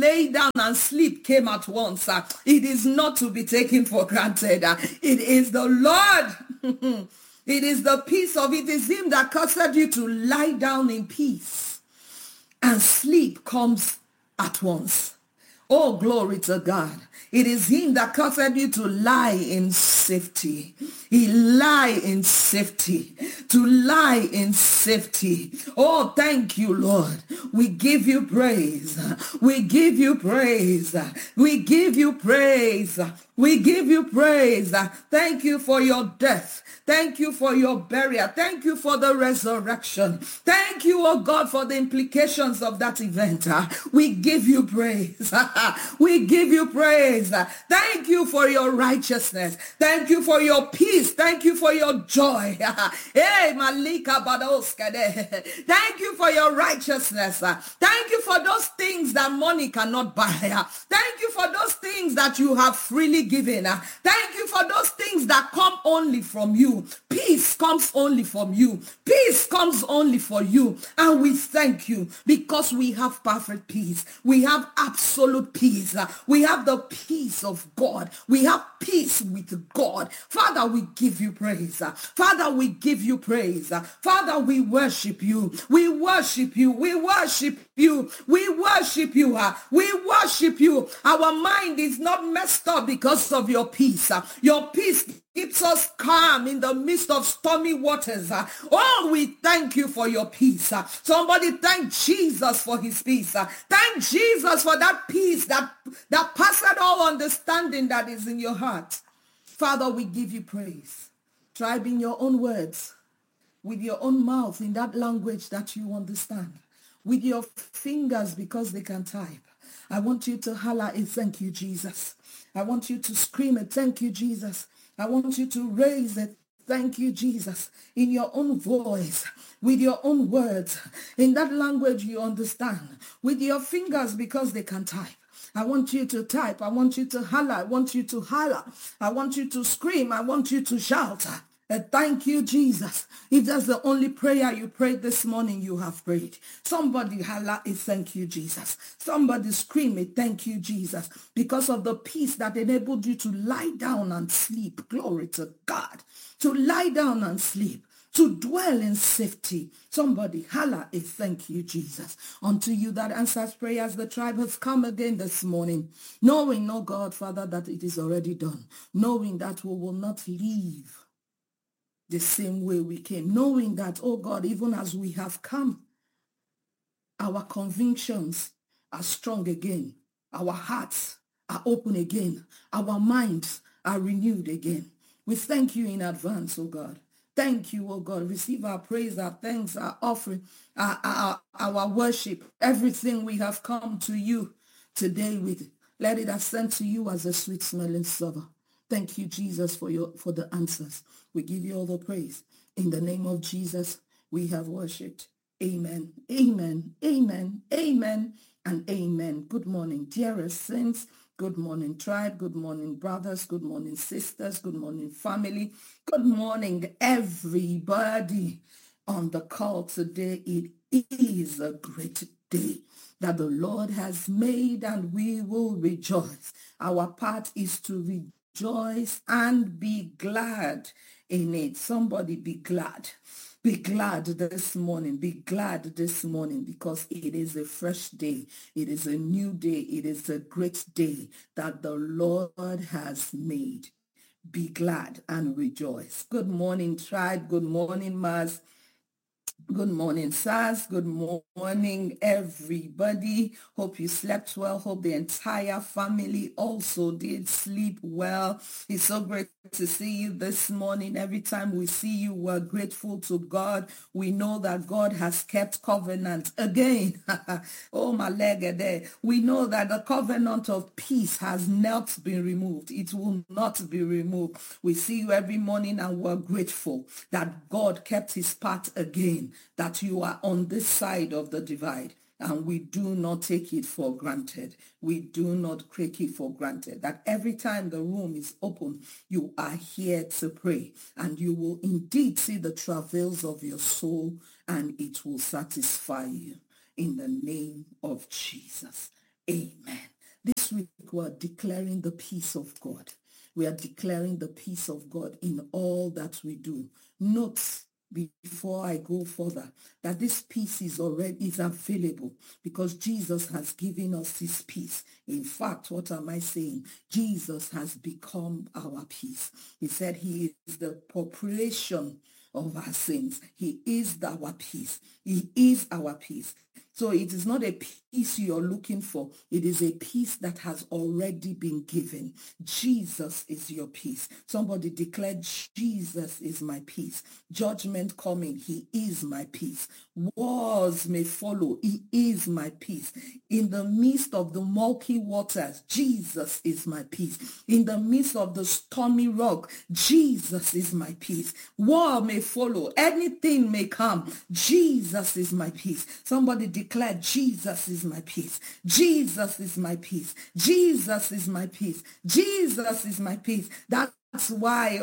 lay down and sleep came at once. It is not to be taken for granted. It is the Lord. It is the peace of it is him that caused you to lie down in peace. And sleep comes at once. Oh, glory to God. It is him that caused you to lie in safety. He lie in safety. To lie in safety. Oh, thank you, Lord. We give you praise. We give you praise. We give you praise. We give you praise. Thank you for your death. Thank you for your burial. Thank you for the resurrection. Thank you, oh God, for the implications of that event. We give you praise. We give you praise. Thank you for your righteousness. Thank you for your peace. Thank you for your joy. Hey, Malika Badoskade. Thank you for your righteousness. Thank you for those things that money cannot buy. Thank you for those things that you have freely given. Thank you for those things that come only from you. Peace comes only from you. Peace comes only for you. And we thank you because we have perfect peace. We have absolute peace. We have the peace of God. We have peace with God. Father, we give you praise. Father, we give you praise. Father, we worship you. We worship you. We worship you. We worship you. We worship you. Our mind is not messed up because of your peace. Your peace keeps us calm in the midst of stormy waters. Oh, we thank you for your peace. Somebody thank Jesus for his peace. Thank Jesus for that peace that passeth all understanding that is in your heart. Father, we give you praise. Tribe in your own words, with your own mouth in that language that you understand, with your fingers because they can type. I want you to holler a thank you, Jesus. I want you to scream a thank you, Jesus. I want you to raise it. Thank you, Jesus, in your own voice, with your own words, in that language you understand, with your fingers because they can type. I want you to type. I want you to holler. I want you to holler. I want you to scream. I want you to shout. Thank you, Jesus. If that's the only prayer you prayed this morning, you have prayed. Somebody holler a thank you, Jesus. Somebody scream a thank you, Jesus, because of the peace that enabled you to lie down and sleep. Glory to God. To lie down and sleep. To dwell in safety. Somebody holler a thank you, Jesus. Unto you that answers prayers, the tribe has come again this morning, knowing, oh God, Father, that it is already done, knowing that we will not leave the same way we came, knowing that, oh God, even as we have come, our convictions are strong again. Our hearts are open again. Our minds are renewed again. We thank you in advance, oh God. Thank you, oh God. Receive our praise, our thanks, our offering, our worship, everything we have come to you today with. Let it ascend to you as a sweet smelling savor. Thank you, Jesus, for the answers. We give you all the praise. In the name of Jesus, we have worshipped. Amen, amen, amen, amen, and amen. Good morning, dearest saints. Good morning, tribe. Good morning, brothers. Good morning, sisters. Good morning, family. Good morning, everybody on the call today. It is a great day that the Lord has made, and we will rejoice. Our part is to rejoice and be glad in it. Somebody be glad. Be glad this morning. Be glad this morning because it is a fresh day. It is a new day. It is a great day that the Lord has made. Be glad and rejoice. Good morning, tribe. Good morning, Maz. Good morning, Saz. Good morning, everybody. Hope you slept well. Hope the entire family also did sleep well. It's so great to see you this morning. Every time we see you, we're grateful to God. We know that God has kept covenant again. Oh, my leg there. We know that the covenant of peace has not been removed. It will not be removed. We see you every morning and we're grateful that God kept his part again, that you are on this side of the divide. And we do not take it for granted. We do not take it for granted that every time the room is open, you are here to pray. And you will indeed see the travails of your soul, and it will satisfy you. In the name of Jesus. Amen. This week we are declaring the peace of God. We are declaring the peace of God in all that we do. Note before I go further that this peace is available because Jesus has given us his peace. In fact, what am I saying? Jesus has become our peace. He said he is the propitiation of our sins. He is our peace. He is our peace. So it is not a peace you're looking for. It is a peace that has already been given. Jesus is your peace. Somebody declared, Jesus is my peace. Judgment coming, he is my peace. Wars may follow, he is my peace. In the midst of the murky waters, Jesus is my peace. In the midst of the stormy rock, Jesus is my peace. War may follow, anything may come, Jesus is my peace. Somebody declare, Jesus is my peace. Jesus is my peace. Jesus is my peace. Jesus is my peace. That's why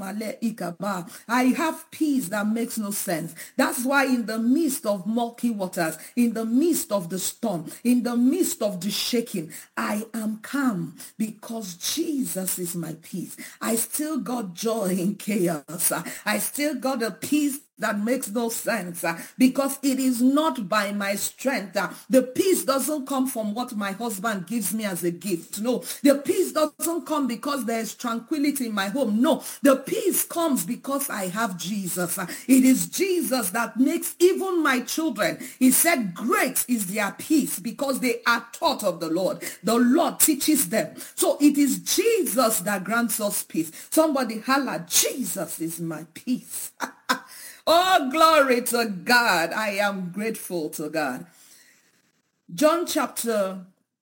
I have peace that makes no sense. That's why in the midst of murky waters, in the midst of the storm, in the midst of the shaking, I am calm because Jesus is my peace. I still got joy in chaos. I still got a peace that makes no sense because it is not by my strength. The peace doesn't come from what my husband gives me as a gift. No, the peace doesn't come because there is tranquility in my home. No, the peace comes because I have Jesus. It is Jesus that makes even my children. He said, great is their peace because they are taught of the Lord. The Lord teaches them. So it is Jesus that grants us peace. Somebody holla, Jesus is my peace. Oh, glory to God. I am grateful to God. John chapter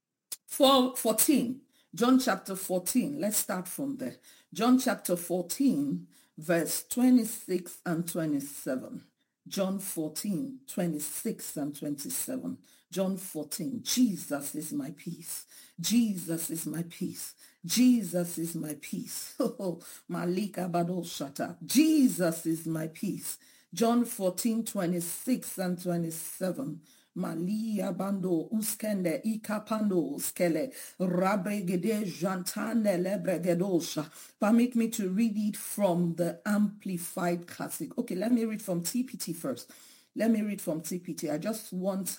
14. John chapter 14. Let's start from there. John chapter 14, verse 26 and 27. John 14, 26 and 27. John 14. Jesus is my peace. Jesus is my peace. Jesus is my peace. Malika Badoshata. Jesus is my peace. John 14, 26 and 27. Malia bando uskende ikapando uskele rabregede jantane lebregedosha. Permit me to read it from the Amplified Classic. Okay, let me read from TPT first. Let me read from TPT. I just want,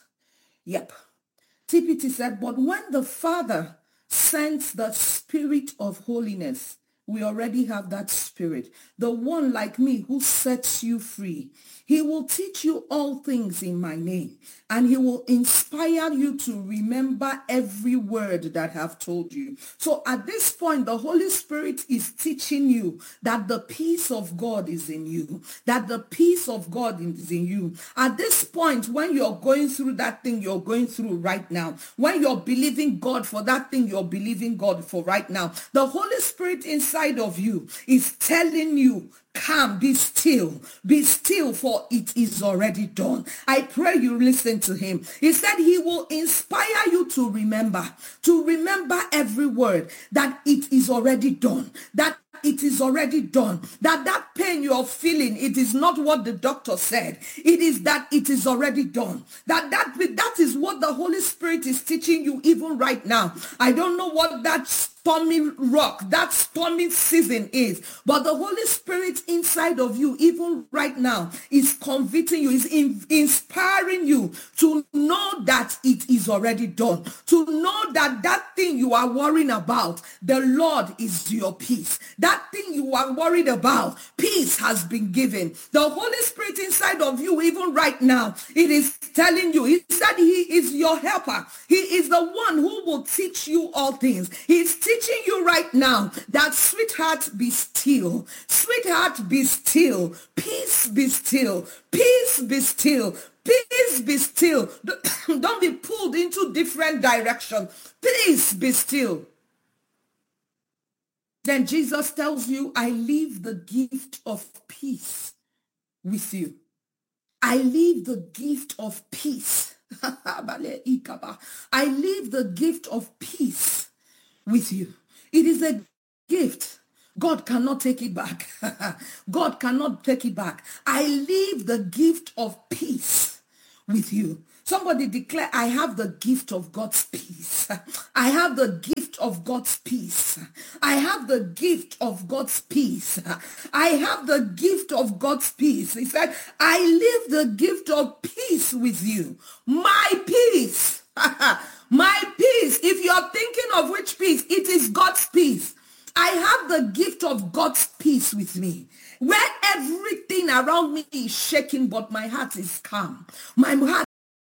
TPT said, but when the Father sends the Spirit of holiness, we already have that Spirit, the one like me who sets you free. He will teach you all things in my name, and he will inspire you to remember every word that I have told you. So at this point, the Holy Spirit is teaching you that the peace of God is in you, that the peace of God is in you. At this point, when you're going through that thing you're going through right now, when you're believing God for that thing you're believing God for right now, the Holy Spirit inside of you is telling you, calm, be still, for it is already done. I pray you listen to him. He said he will inspire you to remember every word, that it is already done, that it is already done, that pain you're feeling, it is not what the doctor said. It is that it is already done. That is what the Holy Spirit is teaching you even right now. I don't know what that stormy rock, that stormy season is, but the Holy Spirit inside of you even right now is convicting you, is inspiring you to know that it is already done, to know that thing you are worrying about, the Lord is your peace. That thing you are worried about, peace has been given. The Holy Spirit inside of you even right now, it is telling you, he said he is your helper. He is the one who will teach you all things. He's teaching you right now that, sweetheart, be still. Sweetheart, be still. Peace, be still. Peace, be still. Peace, be still. Don't be pulled into different directions. Peace, be still. Then Jesus tells you, I leave the gift of peace with you. I leave the gift of peace. I leave the gift of peace with you. It is a gift. God cannot take it back. God cannot take it back. I leave the gift of peace with you. Somebody declare, I have the gift of God's peace. I have the gift of God's peace. I have the gift of God's peace. I have the gift of God's peace. He said, I leave the gift of peace with you. My peace. My peace. If you're thinking of which peace, it is God's peace. I have the gift of God's peace with me, where everything around me is shaking, but my heart is calm. My heart